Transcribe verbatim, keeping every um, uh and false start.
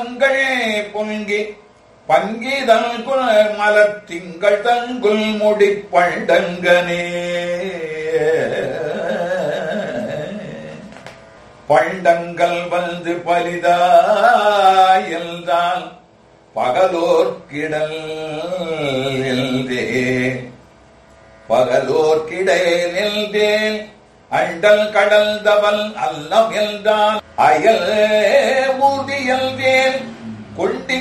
பங்கங்கள் பொங்கி பங்கிதல் மலர் திங்கள் தங்குல் முடி பண்டங்கனே பண்டங்கள் வந்து பலிதாயல்தான் பகலோர்கிடல் எல்தே பகலோர்கிடல் எல்தேன் அண்டல் கடல் தவல் அல்லம் எல்தான் அயல் ஊதியல்தேன் கொண்டி